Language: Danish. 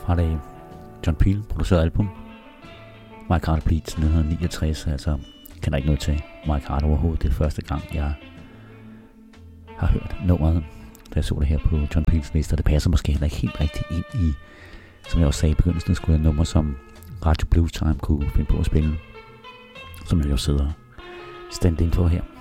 fra det John Peel produceret album. Mike Carter Bleeds 1969, altså jeg kender ikke noget til Mike Carter overhovedet. Det er første gang, jeg har hørt nummeret, da jeg så det her på John Peels liste, og det passer måske heller ikke helt rigtigt ind i, som jeg også sagde i begyndelsen, skulle jeg nummer, som Radio Blues Time kunne finde på at spille, som jeg jo sidder stand-in for her.